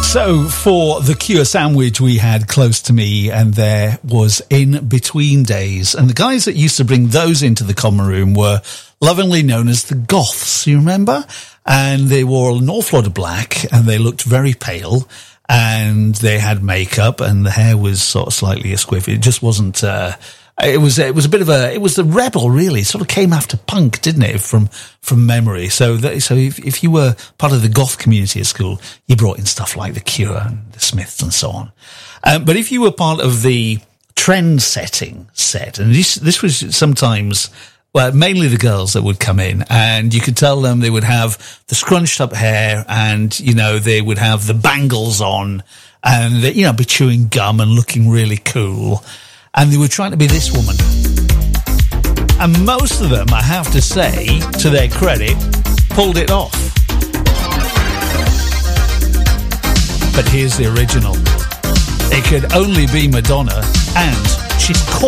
So for the Cure sandwich we had close to me, and there was In Between Days. And the guys that used to bring those into the common room were lovingly known as the Goths, you remember? And they wore an awful lot of black, and they looked very pale, and they had makeup, and the hair was sort of slightly asquiff. It just wasn't... It was a bit of a, it was the rebel really. It sort of came after punk, didn't it? From memory. So if you were part of the goth community at school, you brought in stuff like the Cure and the Smiths and so on. But if you were part of the trend setting set, and this was sometimes, well, mainly the girls that would come in, and you could tell them they would have the scrunched up hair, and, you know, they would have the bangles on, and they, you know, be chewing gum and looking really cool. And they were trying to be this woman. And most of them, I have to say, to their credit, pulled it off. But here's the original. It could only be Madonna, and she's called